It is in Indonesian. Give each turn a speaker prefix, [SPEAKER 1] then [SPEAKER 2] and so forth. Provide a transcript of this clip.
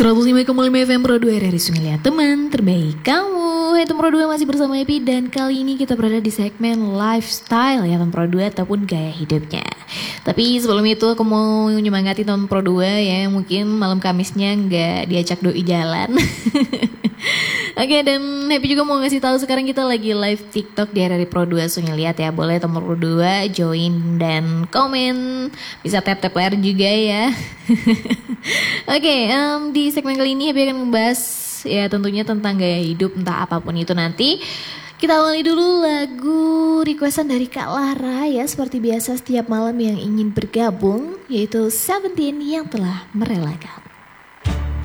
[SPEAKER 1] 105,5 FM Pro 2 RRI Sungai Liat, teman terbaik kamu. Hai teman Pro 2, masih bersama Epi. Dan kali ini kita berada di segmen lifestyle ya teman Pro 2, ataupun gaya hidupnya. Tapi sebelum itu aku mau nyemangati teman Pro 2 ya, mungkin malam Kamisnya nggak diajak doi jalan. Oke, dan Happy juga mau ngasih tahu sekarang kita lagi live TikTok di RRI Pro 2 Sungai Liat ya. Boleh teman Pro 2 join dan komen. Bisa tap-tap layar juga ya. Oke, di segmen kali ini Happy akan membahas ya tentunya tentang gaya hidup, entah apapun itu nanti. Kita awali dulu lagu requestan dari Kak Lara ya, seperti biasa setiap malam yang ingin bergabung, yaitu Seventeen yang telah merelakan.